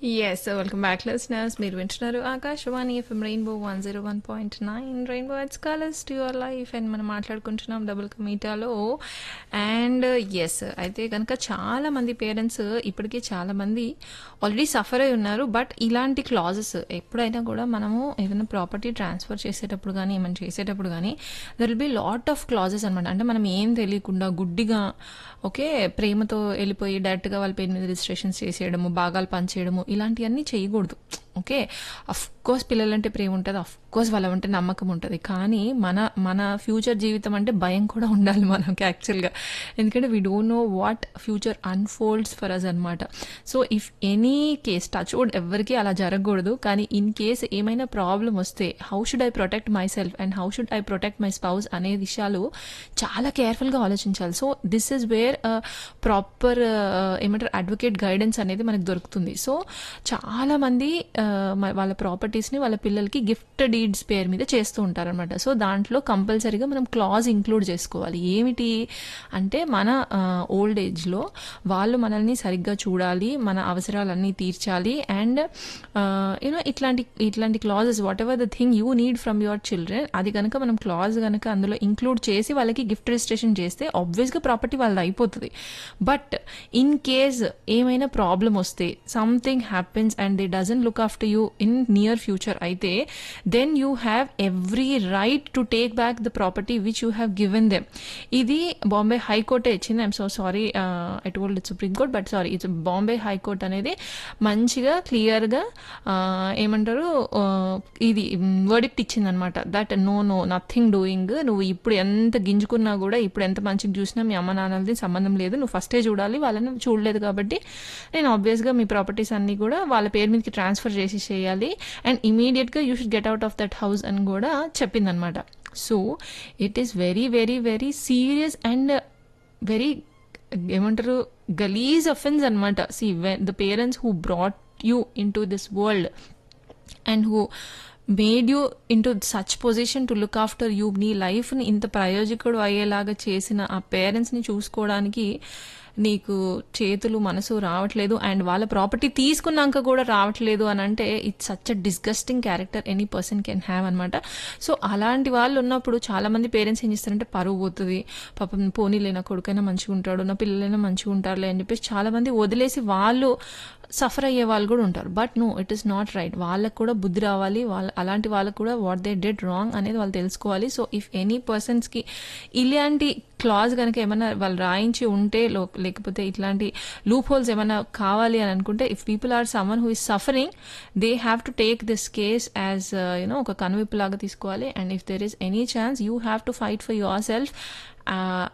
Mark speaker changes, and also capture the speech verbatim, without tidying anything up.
Speaker 1: Yes, so welcome back, listeners. మీరు వింటున్నారు Akashvani FM rainbow one zero one point nine rainbow ఎట్స్ colours to your life and మనం మాట్లాడుకుంటున్నాం double కమీటాలో. And yes, అయితే కనుక చాలా మంది పేరెంట్స్ ఇప్పటికీ చాలా మంది ఆల్రెడీ సఫర్ అయి ఉన్నారు. బట్ ఇలాంటి క్లాజెస్ ఎప్పుడైనా కూడా మనము ఏదైనా ప్రాపర్టీ ట్రాన్స్ఫర్ చేసేటప్పుడు కానీ ఏమైనా చేసేటప్పుడు కానీ there will be lot of clauses అనమాట. అంటే మనం ఏం తెలియకుండా గుడ్డిగా ఓకే ప్రేమతో వెళ్ళిపోయి డైరెక్ట్గా వాళ్ళ పేరు మీద రిజిస్ట్రేషన్స్ చేసేయడము, భాగాలు పనిచేయడము, ఇలాంటివన్నీ చేయకూడదు. ఓకే, అఫ్ కోర్స్ పిల్లలంటే ప్రేమ ఉంటుంది, అఫ్ కోర్స్ వాళ్ళంటే నమ్మకం ఉంటుంది. కానీ మన మన ఫ్యూచర్ జీవితం అంటే భయం కూడా ఉండాలి మనకి యాక్చువల్గా. ఎందుకంటే we don't know what future unfolds for us అనమాట. So if any case touch wood ఎవరికి అలా జరగకూడదు. కానీ ఇన్ కేస్ ఏమైనా ప్రాబ్లం వస్తే how should I protect my self and how should I protect my spouse అనే విషయాలు చాలా కేర్ఫుల్గా ఆలోచించాలి. So this is where proper ఏమంటారు అడ్వకేట్ గైడెన్స్ అనేది మనకు దొరుకుతుంది. సో చాలా మంది వాళ్ళ ప్రాపర్టీస్ని వాళ్ళ పిల్లలకి గిఫ్ట్ డీడ్స్ పేరు మీద చేస్తూ ఉంటారనమాట. సో దాంట్లో కంపల్సరీగా మనం క్లాజ్ ఇంక్లూడ్ చేసుకోవాలి. ఏమిటి అంటే మన ఓల్డ్ ఏజ్లో వాళ్ళు మనల్ని సరిగ్గా చూడాలి, మన అవసరాలన్నీ తీర్చాలి. అండ్ యూనో ఇట్లాంటి ఇట్లాంటి clauses what ever the thing you need from your children, అది కనుక మనం క్లాజ్ కనుక అందులో ఇంక్లూడ్ చేసి వాళ్ళకి గిఫ్ట్ రిజిస్ట్రేషన్ చేస్తే ఆబ్వియస్గా ప్రాపర్టీ వాళ్ళది అయిపోతుంది. బట్ ఇన్ కేస్ ఏమైనా ప్రాబ్లం వస్తే something happens and they doesn't look after you in near future అయితే then you have every right to take back the property which you have given them. ఇది బాంబే హైకోర్టే ఇచ్చింది. I'm so sorry I told it supreme court, but sorry it's Bombay high court అనేది మంచిగా క్లియర్గా ఏమంటారు ఇది verdict ఇచ్చింది అనమాట. That no no nothing doing, నువ్వు ఇప్పుడు ఎంత గింజుకున్నా కూడా ఇప్పుడు ఎంత మంచిగా చూసినా మీ అమ్మ నాన్నలది సంబంధం లేదు, నువ్వు ఫస్టే చూడాలి, వాళ్ళని చూడలేదు కాబట్టి నేను ఆబ్వియస్గా మీ ప్రాపర్టీస్ అన్నీ కూడా వాళ్ళ పేరు మీదకి ట్రాన్స్ఫర్ చేసి చేయాలి అండ్ ఇమీడియట్గా you should get out of that house అని కూడా చెప్పిందనమాట. So it is very very very serious and very ఏమంటారు గలీజ్ అఫెన్స్ అనమాట. See when the parents who brought you in to this world and who made you in to such position to look after you, నీ లైఫ్ని ఇంత ప్రయోజకుడు అయ్యేలాగా చేసిన ఆ పేరెంట్స్ని చూసుకోవడానికి నీకు చేతులు మనసు రావట్లేదు అండ్ వాళ్ళ ప్రాపర్టీ తీసుకున్నాక కూడా రావట్లేదు అని అంటే it's such a disgusting character any person can have అనమాట. సో అలాంటి వాళ్ళు ఉన్నప్పుడు చాలామంది పేరెంట్స్ ఏం చేస్తారంటే పరువు పోతుంది, పాపం పోనీలే నా కొడుకైనా మంచిగా ఉంటాడు, నా పిల్లలైనా మంచిగా ఉంటారులే అని చెప్పేసి చాలామంది వదిలేసి వాళ్ళు సఫర్ అయ్యే వాళ్ళు కూడా ఉంటారు. But no, it is not right. వాళ్ళకు కూడా బుద్ధి రావాలి, వాళ్ళ అలాంటి వాళ్ళకు కూడా వాట్ దే డెడ్ రాంగ్ అనేది వాళ్ళు తెలుసుకోవాలి. సో ఇఫ్ ఎనీ పర్సన్స్కి ఇలాంటి క్లాజ్ కనుక ఏమైనా వాళ్ళు రాయించి ఉంటే లేకపోతే ఇట్లాంటి లూప్ హోల్స్ ఏమైనా కావాలి అని అనుకుంటే if people or someone who is suffering they have to take this case as you know ఒక కనువిప్పు లాగా తీసుకోవాలి. And if there is any chance you have to fight for your self